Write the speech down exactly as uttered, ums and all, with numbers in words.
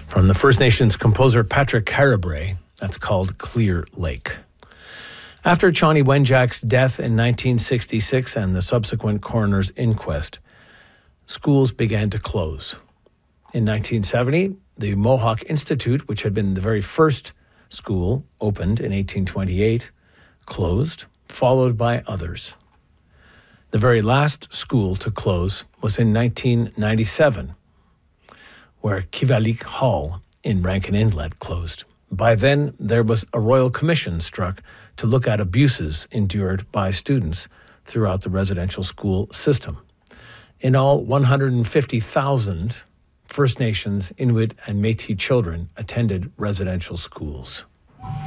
From the First Nations composer Patrick Carabray, that's called Clear Lake. After Chani Wenjack's death in nineteen sixty-six and the subsequent coroner's inquest, schools began to close. In nineteen seventy, the Mohawk Institute, which had been the very first school, opened in eighteen twenty-eight, closed, followed by others. The very last school to close was in nineteen ninety-seven, where Kivalik Hall in Rankin Inlet closed. By then, there was a royal commission struck to look at abuses endured by students throughout the residential school system. In all, one hundred fifty thousand First Nations, Inuit, and Métis children attended residential schools.